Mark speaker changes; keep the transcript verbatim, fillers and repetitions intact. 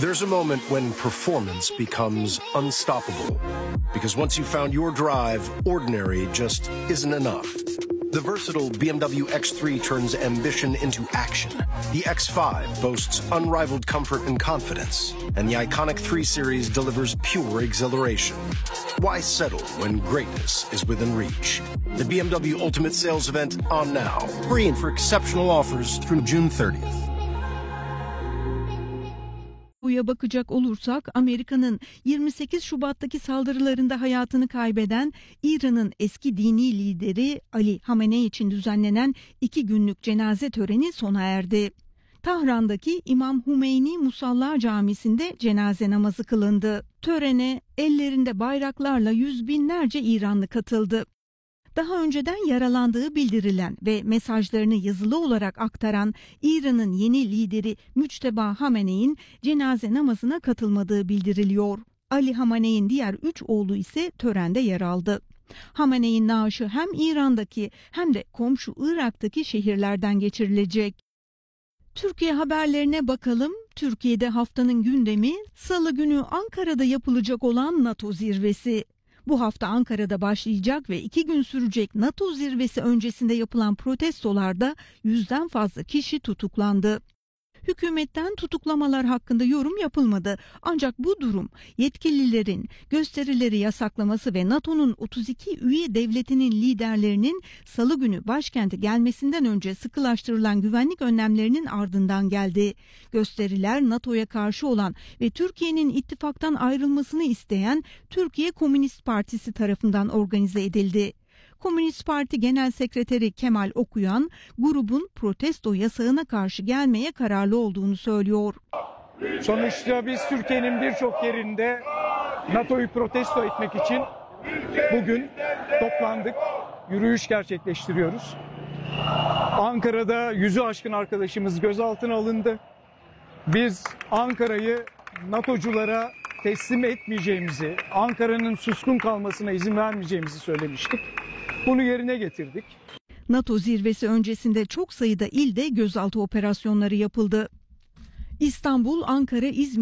Speaker 1: There's a moment when performance becomes unstoppable. Because once you've found your drive, ordinary just isn't enough. The versatile B M W X three turns ambition into action. The X five boasts unrivaled comfort and confidence. And the iconic three Series delivers pure exhilaration. Why settle when greatness is within reach? The B M W Ultimate Sales Event on now. Hurry in for exceptional offers through June thirtieth.
Speaker 2: Buya bakacak olursak Amerika'nın yirmi sekiz Şubat'taki saldırılarında hayatını kaybeden İran'ın eski dini lideri Ali Hamenei için düzenlenen iki günlük cenaze töreni sona erdi. Tahran'daki İmam Hümeyni Musalla Camisi'nde cenaze namazı kılındı. Törene ellerinde bayraklarla yüz binlerce İranlı katıldı. Daha önceden yaralandığı bildirilen ve mesajlarını yazılı olarak aktaran İran'ın yeni lideri Müçteba Hamenei'nin cenaze namazına katılmadığı bildiriliyor. Ali Hamenei'nin diğer üç oğlu ise törende yer aldı. Hamenei'nin naaşı hem İran'daki hem de komşu Irak'taki şehirlerden geçirilecek. Türkiye haberlerine bakalım. Türkiye'de haftanın gündemi Salı günü Ankara'da yapılacak olan NATO zirvesi. Bu hafta Ankara'da başlayacak ve iki gün sürecek NATO zirvesi öncesinde yapılan protestolarda yüzden fazla kişi tutuklandı. Hükümetten tutuklamalar hakkında yorum yapılmadı. Ancak bu durum yetkililerin gösterileri yasaklaması ve NATO'nun otuz iki üye devletinin liderlerinin Salı günü başkente gelmesinden önce sıkılaştırılan güvenlik önlemlerinin ardından geldi. Gösteriler NATO'ya karşı olan ve Türkiye'nin ittifaktan ayrılmasını isteyen Türkiye Komünist Partisi tarafından organize edildi. Komünist Parti Genel Sekreteri Kemal Okuyan, grubun protesto yasağına karşı gelmeye kararlı olduğunu söylüyor.
Speaker 3: Sonuçta biz Türkiye'nin birçok yerinde NATO'yu protesto etmek için bugün toplandık, yürüyüş gerçekleştiriyoruz. Ankara'da yüzü aşkın arkadaşımız gözaltına alındı. Biz Ankara'yı NATO'culara teslim etmeyeceğimizi, Ankara'nın suskun kalmasına izin vermeyeceğimizi söylemiştik. Bunu yerine getirdik.
Speaker 2: NATO zirvesi öncesinde çok sayıda ilde gözaltı operasyonları yapıldı. İstanbul, Ankara, İzmir